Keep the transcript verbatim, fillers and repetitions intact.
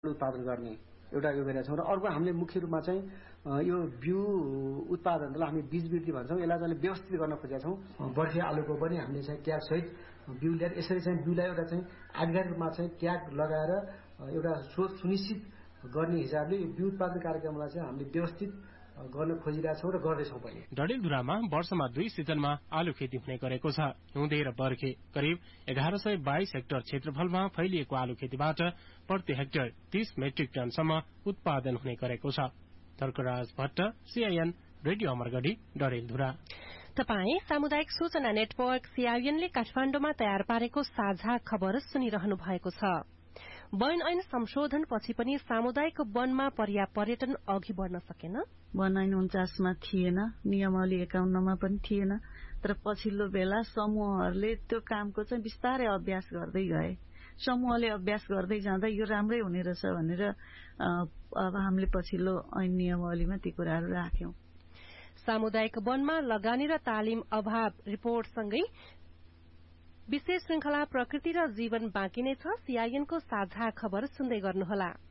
उत्पादन गर्ने एउटा यो गरेका छौँ र अर्को हामीले मुख्य रूपमा चाहिँ यो बिउ उत्पादनलाई हामी बीज वृद्धि भन्छौँ, यसलाई चाहिँ व्यवस्थित गर्न खोजेका छौँ। बर्खे आलुको पनि हामीले चाहिँ ट्याग सहित बिउ ल्याएर यसरी चाहिँ बिउलाई एउटा चाहिँ आधिकारिक रूपमा चाहिँ ट्याग लगाएर एउटा स्रोत सुनिश्चित गर्ने हिसाबले यो बिउ उत्पादन कार्यक्रमलाई चाहिँ हामीले व्यवस्थित गर्न खोजिरहेका छौँ र गर्दैछौँ पनि। डडेलधुरामा वर्षमा दुई सिजनमा आलु खेती हुने गरेको छ। हिउँदे र बर्खे करिब एघार सय बाइस हेक्टर क्षेत्रफलमा फैलिएको आलु खेतीबाट प्रति हेक्टर तीस मेट्रिक टनसम्म उत्पादन हुने गरेको छ। धर्कराज भट्ट, सीआईएन रेडियो अमरगढी, डडेलधुरा। तपाई सामुदायिक सूचना नेटवर्क सीआईएनले काठमाडौँमा तयार पारेको साझा खबर सुनिरहनु भएको छ। वन ऐन संशोधनपछि पनि सामुदायिक वनमा पर्याप्त पर्यटन अघि बढ्न सकेन। वन ऐन उन्चासमा थिएन, नियमावली एकाउन्नमा पनि थिएन, तर पछिल्लो बेला समूहहरूले त्यो कामको चाहिँ बिस्तारै अभ्यास गर्दै गए। समूहले अभ्यास गर्दै जाँदा यो राम्रै हुने रहेछ भनेर अब हामीले पछिल्लो ऐन नियमावलीमा ती कुराहरू राख्यौं। सामुदायिक वनमा लगानी र तालिम अभाव रिपोर्टसँगै विशेष श्रृंखला प्रकृति र जीवन बाँकी नै छ। सीआईएनको साझा खबर सुन्दै गर्नुहोला।